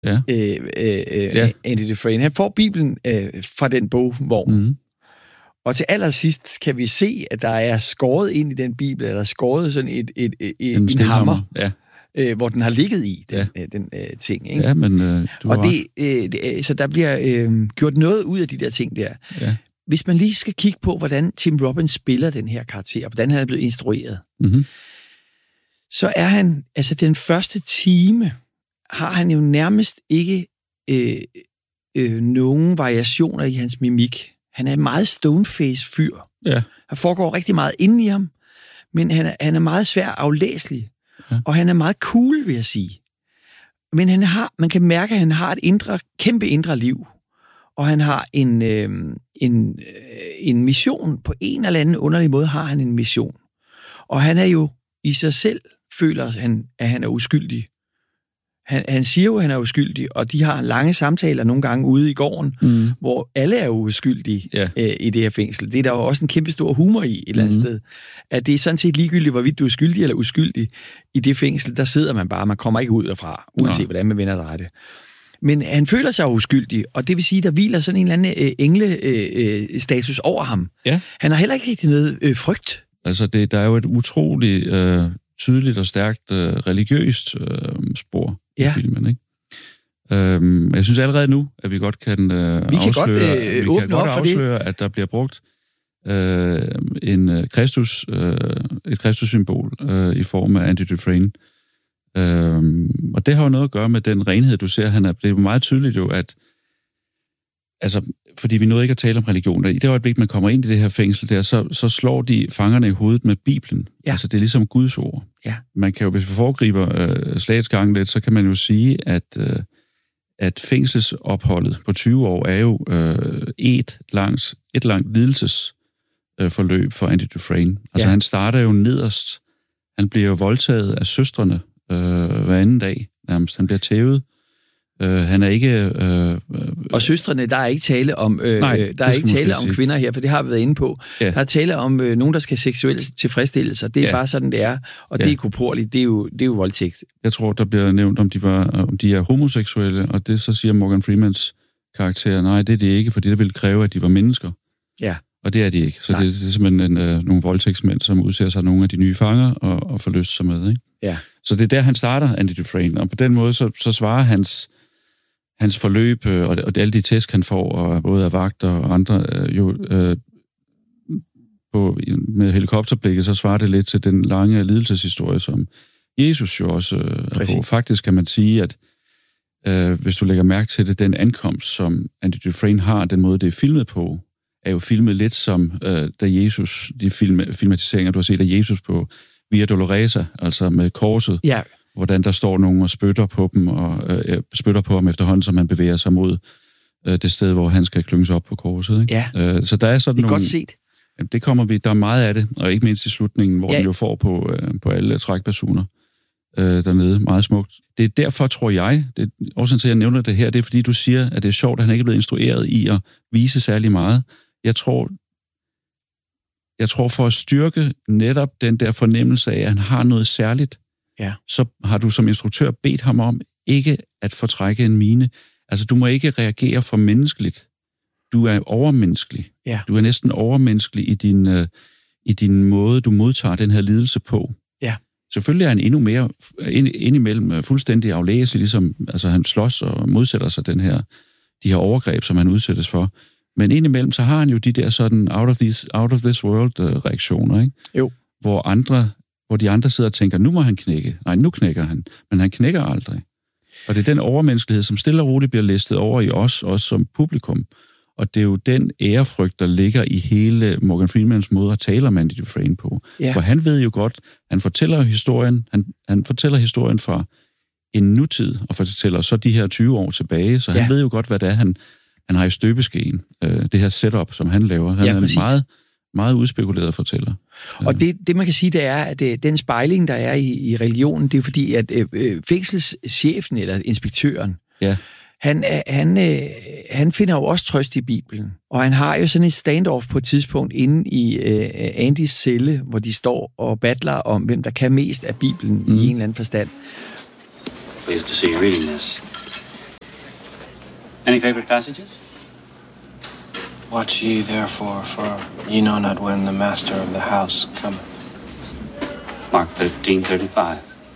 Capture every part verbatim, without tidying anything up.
ja. øh, øh, ja. Andy Dufresne. Han får Bibelen øh, fra den bogvogn. Mm. Og til allersidst kan vi se, at der er skåret ind i den bibel, eller skåret sådan et, et, et, et, en, en hammer, ja. øh, hvor den har ligget i, den, ja. øh, den øh, ting. Ikke? Ja, men øh, du og har det, øh, det, så der bliver øh, gjort noget ud af de der ting der. Ja. Hvis man lige skal kigge på, hvordan Tim Robbins spiller den her karakter, og hvordan han er blevet instrueret, mm-hmm. så er han, altså den første time, har han jo nærmest ikke øh, øh, nogen variationer i hans mimik. Han er en meget stoneface fyr. Ja. Der foregår rigtig meget inde i ham, men han er, han er meget svær aflæselig. Ja. Og han er meget cool, vil jeg sige. Men han har, man kan mærke, at han har et indre, kæmpe indre liv. Og han har en, øh, en, øh, en mission. På en eller anden underlig måde har han en mission. Og han er jo i sig selv, føler han, at han er uskyldig. Han, han siger jo, at han er uskyldig, og de har lange samtaler nogle gange ude i gården, mm. hvor alle er uskyldige yeah. øh, i det her fængsel. Det er der jo også en kæmpe stor humor i et eller andet mm. sted. At det er sådan set ligegyldigt, hvorvidt du er skyldig eller uskyldig. I det fængsel, der sidder man bare, man kommer ikke ud derfra, uanset ja. hvordan man vender det rette. Men han føler sig uskyldig, og det vil sige, der hviler sådan en eller anden øh, engle-status øh, over ham. Ja. Han har heller ikke rigtig noget øh, frygt. Altså, det, der er jo et utroligt øh, tydeligt og stærkt øh, religiøst øh, spor ja. i filmen, ikke? Øhm, jeg synes allerede nu, at vi godt kan øh, vi kan afsløre, godt, øh, vi kan godt afsløre at der bliver brugt øh, en øh, Kristus, øh, et Kristus-symbol øh, i form af Andy Dufresne. Øhm, og det har jo noget at gøre med den renhed, du ser. Han er blevet meget tydeligt jo, at altså, fordi vi nåede ikke at tale om religion. I det øjeblik, man kommer ind i det her fængsel der, så, så slår de fangerne i hovedet med Bibelen. Ja. Altså, det er ligesom Guds ord. Ja. Man kan jo, hvis vi foregriber øh, slagets gang lidt, så kan man jo sige, at, øh, at fængselsopholdet på tyve år er jo øh, et, langs, et langt lidelsesforløb øh, for Andy Dufresne. Altså, ja. han starter jo nederst. Han bliver jo voldtaget af søstrene øh, hver anden dag, nærmest. Han bliver tævet. Uh, han er ikke... Uh, og søstrene, der er ikke tale om, uh, nej, der er ikke tale om sige. kvinder her, for det har vi været inde på. Ja. Der er tale om uh, nogen, der skal have seksuel tilfredsstillelse, det er ja. bare sådan, det er. Og ja. det er korporligt, det er jo, det er jo voldtægt. Jeg tror, der bliver nævnt, om de, var, om de er homoseksuelle, og det så siger Morgan Freemans karakter, nej, det er det ikke, fordi det ville kræve, at de var mennesker. Ja. Og det er de ikke. Så det, det er simpelthen en, uh, nogle voldtægtsmænd, som udser sig nogle af de nye fanger og, og får lyst sig med. Ikke? Ja. Så det er der, han starter, Andy Dufresne, og på den måde, så, så svarer hans... hans forløb, og, og alle de tæsk, han får, og både af vagter og andre, øh, jo, øh, på, med helikopterblikket, så svarer det lidt til den lange lidelseshistorie, som Jesus jo også øh, er på. Faktisk kan man sige, at øh, hvis du lægger mærke til det, den ankomst, som Andy Dufresne har, den måde, det er filmet på, er jo filmet lidt som, øh, da Jesus, de film, filmatiseringer, du har set af Jesus på Via Dolorosa, altså med korset, ja. hvordan der står nogen og spytter på dem, og øh, spytter på ham efterhånden, som han bevæger sig mod øh, det sted, hvor han skal klynges op på korset. Ikke? Ja, øh, så der er sådan det er nogle, godt set. Jamen, det kommer vi, der er meget af det, og ikke mindst i slutningen, hvor ja. den jo får på, øh, på alle trækpersoner øh, dernede. Meget smukt. Det er derfor, tror jeg, det er også til, at jeg nævner det her, det er fordi, du siger, at det er sjovt, at han ikke er blevet instrueret i at vise særlig meget. Jeg tror, jeg tror for at styrke netop den der fornemmelse af, at han har noget særligt, ja. så har du som instruktør bedt ham om ikke at fortrække en mine. Altså, du må ikke reagere for menneskeligt. Du er overmenneskelig. Ja. Du er næsten overmenneskelig i din, uh, i din måde, du modtager den her lidelse på. Ja. Selvfølgelig er han endnu mere ind, indimellem fuldstændig aflæselig, ligesom altså, han slås og modsætter sig den her, de her overgreb, som han udsættes for. Men indimellem, så har han jo de der sådan out of this, out of this world uh, reaktioner, ikke? Jo. Hvor andre... hvor de andre sidder og tænker, nu må han knække. Nej, nu knækker han. Men han knækker aldrig. Og det er den overmenneskelighed, som stille og roligt bliver listet over i os, også som publikum. Og det er jo den ærefrygt, der ligger i hele Morgan Freemans måde at tale om Andy Dufresne på. Ja. For han ved jo godt, han fortæller historien, han, han fortæller historien fra en nutid, og fortæller så de her tyve år tilbage, så han ja. ved jo godt, hvad det er, han, han har i støbeskeen. Øh, det her setup, som han laver. Han ja, er en meget... meget udspekuleret fortæller. Og det, det, man kan sige, det er, at det, den spejling, der er i, i religionen, det er fordi, at øh, fængselschefen, eller inspektøren, ja. han, han, øh, han finder jo også trøst i Bibelen. Og han har jo sådan et standoff på et tidspunkt inde i øh, Andys celle, hvor de står og battler om, hvem der kan mest af Bibelen mm. i en eller anden forstand. Pleased to see you reading this. Any favorite passages? Watch ye therefore, for ye know not when the master of the house cometh. Mark thirteen thirty-five.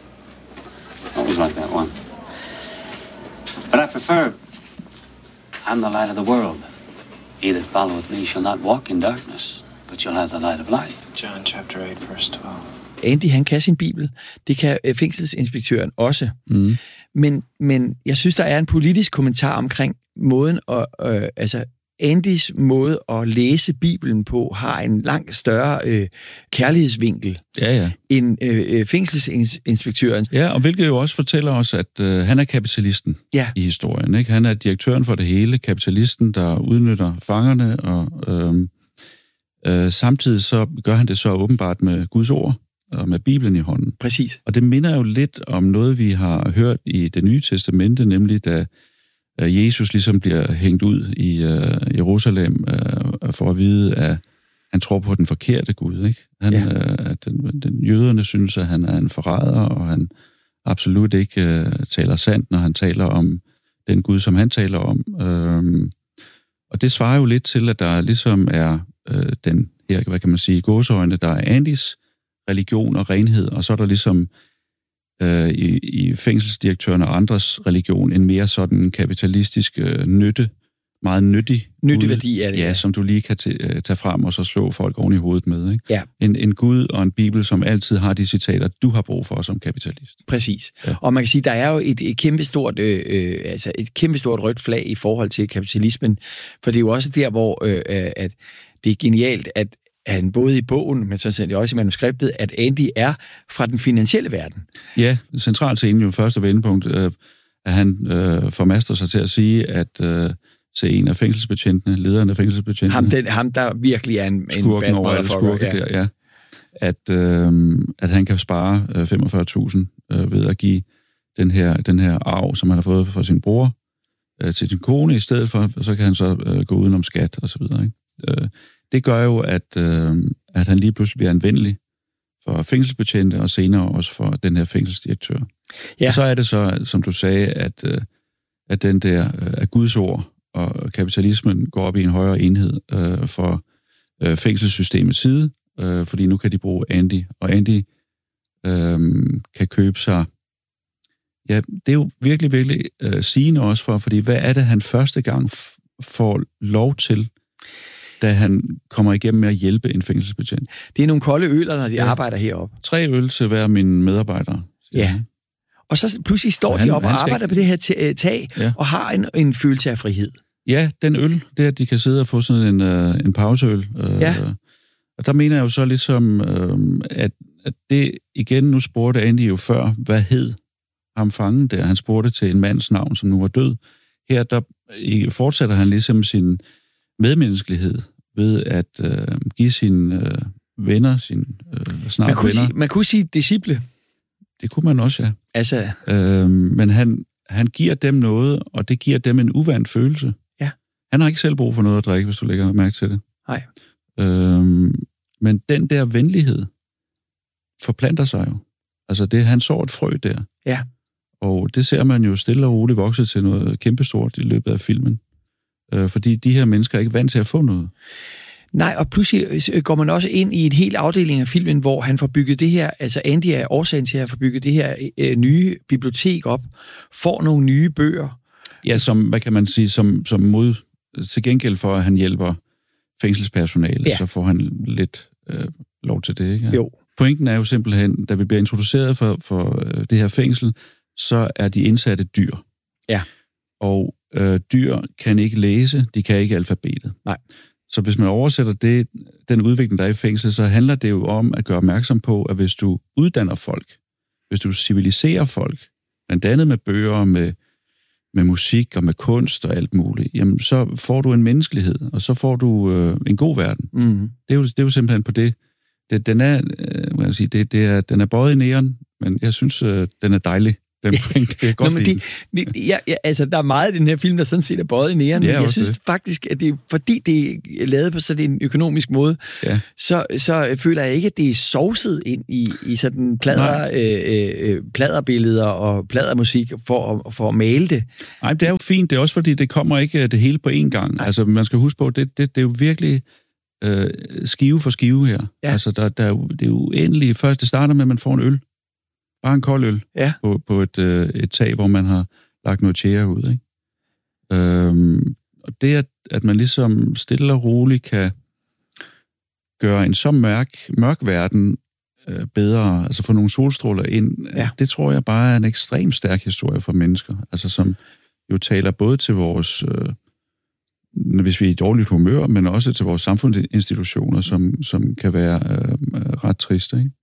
Always like that one. But I prefer, I'm the light of the world. He that followeth me shall not walk in darkness, but shall have the light of life. John chapter eight, verse twelve. Andy, han kan sin bibel. Det kan fængselsinspektøren også. Mm. Men, men jeg synes, der er en politisk kommentar omkring måden, at, øh, altså Andys måde at læse Bibelen på, har en langt større øh, kærlighedsvinkel ja, ja. end øh, fængselsinspektøren. Ja, og hvilket jo også fortæller os, at øh, han er kapitalisten ja. i historien. Ikke? Han er direktøren for det hele, kapitalisten, der udnytter fangerne, og øh, øh, samtidig så gør han det så åbenbart med Guds ord og med Bibelen i hånden. Præcis. Og det minder jo lidt om noget, vi har hørt i Det Nye Testamente, nemlig da Jesus ligesom bliver hængt ud i uh, Jerusalem uh, for at vide, at han tror på den forkerte Gud. Ikke? Han, ja. uh, at den, den, jøderne synes, at han er en forræder, og han absolut ikke uh, taler sandt, når han taler om den Gud, som han taler om. Uh, og det svarer jo lidt til, at der ligesom er uh, den her, hvad kan man sige, gåseøjne, der er Andys religion og renhed, og så er der ligesom I, i fængselsdirektøren og andres religion, en mere sådan kapitalistisk øh, nytte, meget nyttig nytteværdi er det. Ja, ja, som du lige kan t- tage frem og så slå folk oven i hovedet med. Ikke? Ja. En, en Gud og en Bibel, som altid har de citater, du har brug for som kapitalist. Præcis. Ja. Og man kan sige, der er jo et, et kæmpestort øh, øh, altså et kæmpestort rødt flag i forhold til kapitalismen, for det er jo også der, hvor øh, at det er genialt, at han både i bogen, men sådan set også i manuskriptet, at Andy er fra den finansielle verden. Ja, centralt scenen jo første vendepunkt, øh, at han øh, formaster sig til at sige, at øh, til en af fængselsbetjentene, lederen af fængselsbetjentene, ham, den, ham der virkelig er en, skurken en over alle skurke ja. der, ja, at, øh, at han kan spare øh, femogfyrre tusind øh, ved at give den her, den her arv, som han har fået fra sin bror, øh, til sin kone i stedet for, og så kan han så øh, gå udenom skat og så videre, ikke? Øh, Det gør jo, at, øh, at han lige pludselig bliver anvendelig for fængselsbetjente, og senere også for den her fængselsdirektør. Ja. Og så er det så, som du sagde, at, øh, at den der øh, at Guds ord og kapitalismen går op i en højere enhed øh, for øh, fængselssystemets side, øh, fordi nu kan de bruge Andy, og Andy øh, kan købe sig. Ja, det er jo virkelig, virkelig øh, sigende også for, fordi hvad er det, han første gang f- får lov til, da han kommer igennem med at hjælpe en fængselsbetjent? Det er nogle kolde øler, når de ja. arbejder heroppe. Tre øl til hver mine medarbejdere. Ja. Han. Og så pludselig står han, de op og arbejder skal... på det her t- tag, ja. og har en, en følelse af frihed. Ja, den øl, det er, at de kan sidde og få sådan en, uh, en pauseøl. Uh, ja. Og der mener jeg jo så ligesom, uh, at, at det igen, nu spurgte Andy jo før, hvad hed ham fangen der? Han spurgte til en mands navn, som nu var død. Her der fortsætter han ligesom sin medmenneskelighed ved at øh, give sine øh, venner, sine øh, snart man kunne venner. Sige, man kunne sige disciple. Det kunne man også, ja. Altså... Øh, men han, han giver dem noget, og det giver dem en uvant følelse. Ja. Han har ikke selv brug for noget at drikke, hvis du lægger mærke til det. Nej. Øh, men den der venlighed forplanter sig jo. Altså, det, han så et frø der. Ja. Og det ser man jo stille og roligt vokse til noget kæmpestort i løbet af filmen. Fordi de her mennesker er ikke vant til at få noget. Nej, og pludselig går man også ind i en hel afdeling af filmen, hvor han får bygget det her, altså Andy er årsagen til at få bygget det her øh, nye bibliotek op, får nogle nye bøger. Ja, som, hvad kan man sige, som, som mod, til gengæld for, at han hjælper fængselspersonalet, ja. Så får han lidt øh, lov til det, ikke? Ja. Jo. Pointen er jo simpelthen, da vi bliver introduceret for, for øh, det her fængsel, så er de indsatte dyr. Ja. Og øh, dyr kan ikke læse, de kan ikke alfabetet. Nej. Så hvis man oversætter det, den udvikling, der er i fængsel, så handler det jo om at gøre opmærksom på, at hvis du uddanner folk, hvis du civiliserer folk, blandt andet med bøger, med, med musik og med kunst og alt muligt, jamen så får du en menneskelighed, og så får du øh, en god verden. Mm-hmm. Det, er jo, det er jo simpelthen på det. det den er, øh, må jeg sige, det, det er, den er bøjet i næren, men jeg synes, øh, den er dejlig. Den pointe, det er godt. Nå, men det, det, ja, ja, altså, der er meget i den her film, der sådan set er bøjet i næren, Ja, men jeg synes det. faktisk, at det, fordi det er lavet på sådan en økonomisk måde, ja. så, så føler jeg ikke, at det er sovset ind i, i sådan plader, øh, øh, pladerbilleder og pladermusik for at, for at male det. Nej, det er jo fint. Det er også fordi, det kommer ikke det hele på én gang. Nej. Altså, man skal huske på, det, det, det er jo virkelig øh, skive for skive her. Ja. Altså, der, der er jo, det er jo uendeligt. Først, det starter med, at man får en øl. Bare en kold øl ja. på, på et, øh, et tag, hvor man har lagt noget tjære ud. Ikke? Øhm, og det, at, at man ligesom stille og roligt kan gøre en så mørk, mørk verden øh, bedre, altså få nogle solstråler ind, ja. det tror jeg bare er en ekstremt stærk historie for mennesker. Altså som jo taler både til vores, øh, hvis vi er i dårligt humør, men også til vores samfundsinstitutioner, som, som kan være øh, ret triste, ikke?